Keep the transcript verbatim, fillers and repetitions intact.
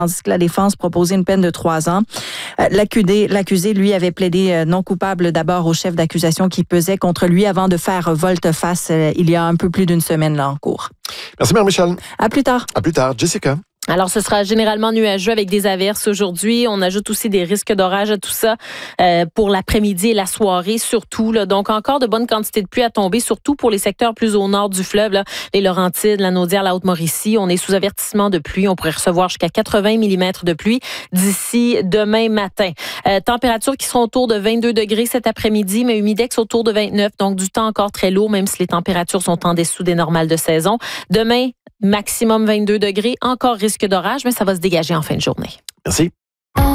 tandis que la défense proposait une peine de trois ans. L'accusé, l'accusé, lui, avait plaidé non coupable d'abord au chef d'accusation qui pesait contre lui avant de faire volte-face il y a un peu plus d'une semaine là en cours. Merci, Marie-Michel. À plus tard. À plus tard. Jessica. Alors, ce sera généralement nuageux avec des averses aujourd'hui. On ajoute aussi des risques d'orage à tout ça euh, pour l'après-midi et la soirée surtout. Là. Donc, encore de bonnes quantités de pluie à tomber, surtout pour les secteurs plus au nord du fleuve, là, les Laurentides, la Naudière, la Haute-Mauricie. On est sous avertissement de pluie. On pourrait recevoir jusqu'à quatre-vingts millimètres de pluie d'ici demain matin. Euh, températures qui seront autour de vingt-deux degrés cet après-midi, mais humidex autour de vingt-neuf. Donc, du temps encore très lourd, même si les températures sont en dessous des normales de saison. Demain, maximum vingt-deux degrés, encore risque d'orage, mais ça va se dégager en fin de journée. Merci.